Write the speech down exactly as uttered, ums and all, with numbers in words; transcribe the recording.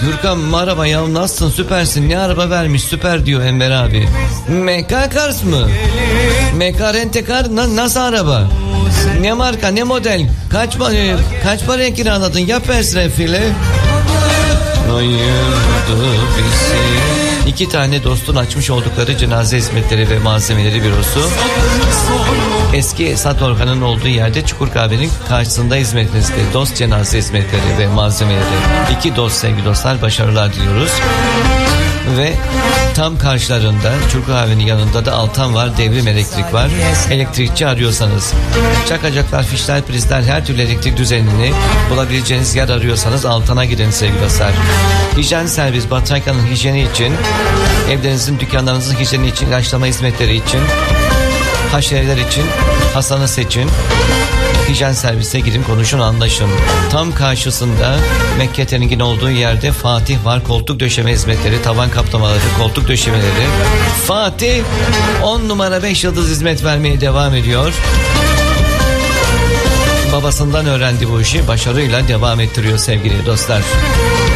Gürkan merhaba ya, nasılsın, süpersin, ne araba vermiş, süper diyor Enver abi. M K Cars mı? M K Rentekar na, nasıl araba? Ne marka, ne model, kaç para, kaç paraya kiraladın, yap esrefile. Ayırdı bizi. İki tane dostun açmış oldukları cenaze hizmetleri ve malzemeleri bürosu eski Esat Orhan'ın olduğu yerde Çukurkahve'nin karşısında hizmetinizde. Dost cenaze hizmetleri ve malzemeleri. İki dost, sevgili dostlar, başarılar diliyoruz. Ve tam karşılarında Çukurkahve'nin yanında da Altan var, Devrim Elektrik var. Elektrikçi arıyorsanız, çakacaklar, fişler, prizler, her türlü elektrik düzenini bulabileceğiniz yer arıyorsanız Altan'a gidin sevgili dostlar. Hijyen servis, Batrakya'nın hijyeni için, evlerinizin, dükkanlarınızın hijyeni için, ilaçlama hizmetleri için, haşereler için Hasan'ı seçin. Hijyen servise girin, konuşun, anlaşın. Tam karşısında Mekke Tering'in olduğu yerde Fatih var. Koltuk döşeme hizmetleri, tavan kaplamaları, koltuk döşemeleri. Fatih on numara beş yıldız hizmet vermeye devam ediyor. Babasından öğrendi bu işi, başarıyla devam ettiriyor sevgili dostlar.